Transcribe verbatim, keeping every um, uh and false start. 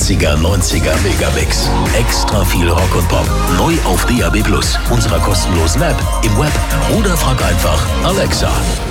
achtziger, neunziger Megamix. Extra viel Rock und Pop. Neu auf D A B plus, unserer kostenlosen App, im Web oder frag einfach Alexa.